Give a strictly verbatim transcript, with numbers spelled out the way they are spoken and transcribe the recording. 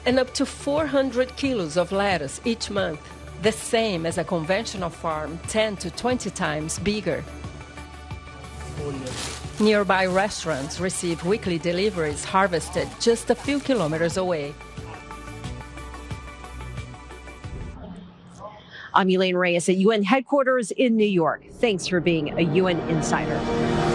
and up to four hundred kilos of lettuce each month, the same as a conventional farm, ten to twenty times bigger. Nearby restaurants receive weekly deliveries harvested just a few kilometers away. I'm Elaine Reyes at U N headquarters in New York. Thanks for being a U N Insider.